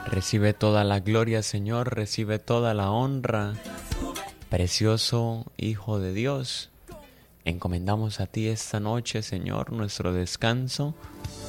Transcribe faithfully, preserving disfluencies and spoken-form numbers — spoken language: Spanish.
Recibe toda la gloria, Señor, recibe toda la honra. Precioso Hijo de Dios, encomendamos a ti esta noche, Señor, nuestro descanso,